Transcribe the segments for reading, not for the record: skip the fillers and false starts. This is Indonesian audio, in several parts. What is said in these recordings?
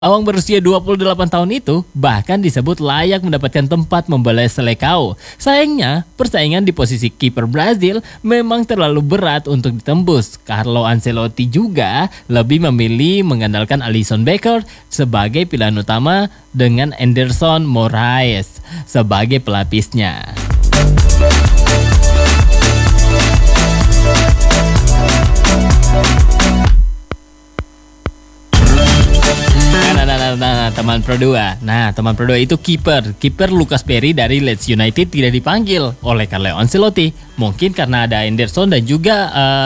Awang berusia 28 tahun itu bahkan disebut layak mendapatkan tempat membela Selecao. Sayangnya, persaingan di posisi kiper Brazil memang terlalu berat untuk ditembus. Carlo Ancelotti juga lebih memilih mengandalkan Alisson Becker sebagai pilihan utama dengan Anderson Moraes sebagai pelapisnya. Teman Pro 2. Teman Pro 2 itu kiper Lucas Perry dari Leeds United tidak dipanggil oleh Carlo Ancelotti. Mungkin karena ada Anderson dan juga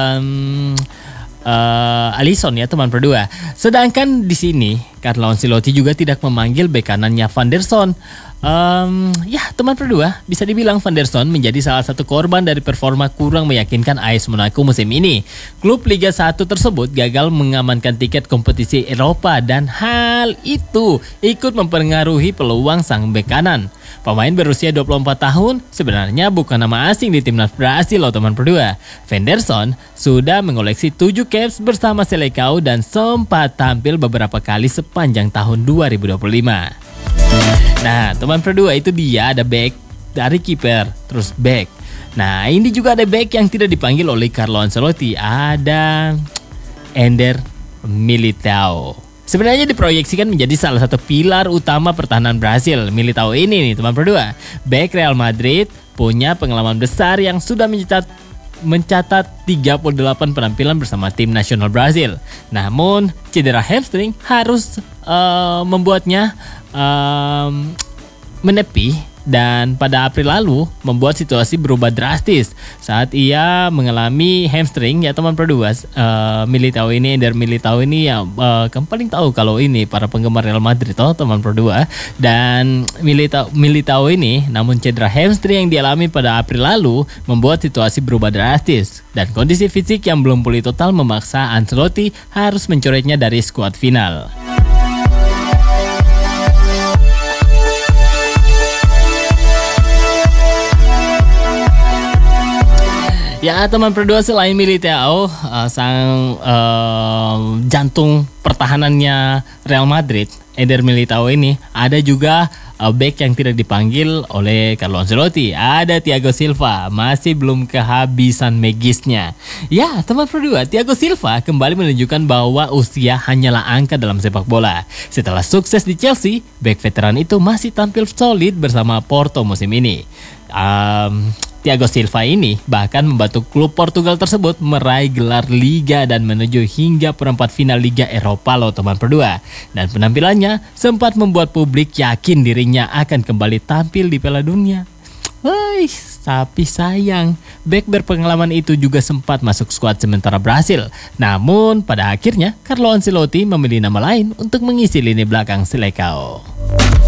Alisson ya teman Pro 2. Sedangkan di sini Carlo Ancelotti juga tidak memanggil bek kanannya Van der Son. Teman Pro 2 bisa dibilang Van der Son menjadi salah satu korban dari performa kurang meyakinkan AS Monaco musim ini. Klub Liga 1 tersebut gagal mengamankan tiket kompetisi Eropa dan hal itu ikut mempengaruhi peluang sang bek kanan. Pemain berusia 24 tahun sebenarnya bukan nama asing di timnas Brasil loh teman Pro 2. Van der Son sudah mengoleksi 7 caps bersama Selecao dan sempat tampil beberapa kali sepanjang tahun 2025. Teman Pro 2 itu dia ada back dari kiper, terus back. Ini juga ada back yang tidak dipanggil oleh Carlo Ancelotti, ada Ender Militao. Sebenarnya diproyeksikan menjadi salah satu pilar utama pertahanan Brasil. Militao ini nih teman Pro 2, back Real Madrid, punya pengalaman besar yang sudah mencatat 38 penampilan bersama tim nasional Brasil. Namun cedera hamstring harus membuatnya menepi dan pada April lalu membuat situasi berubah drastis saat ia mengalami hamstring ya teman Pro 2. Ender Militao ini ya kamu paling tahu kalau ini para penggemar Real Madrid teman Pro 2. Dan Militao ini namun cedera hamstring yang dialami pada April lalu membuat situasi berubah drastis dan kondisi fisik yang belum pulih total memaksa Ancelotti harus mencoretnya dari skuad final. Ya teman Pro 2, selain Militao, sang jantung pertahanannya Real Madrid, Eder Militao ini, ada juga back yang tidak dipanggil oleh Carlo Ancelotti. Ada Thiago Silva, masih belum kehabisan magisnya. Ya teman Pro 2, Thiago Silva kembali menunjukkan bahwa usia hanyalah angka dalam sepak bola. Setelah sukses di Chelsea, back veteran itu masih tampil solid bersama Porto musim ini. Thiago Silva ini bahkan membantu klub Portugal tersebut meraih gelar Liga dan menuju hingga perempat final Liga Eropa loh teman Pro 2. Dan penampilannya sempat membuat publik yakin dirinya akan kembali tampil di Piala Dunia. Tapi sayang, bek berpengalaman itu juga sempat masuk skuad sementara Brasil. Namun pada akhirnya Carlo Ancelotti memilih nama lain untuk mengisi lini belakang Selecao.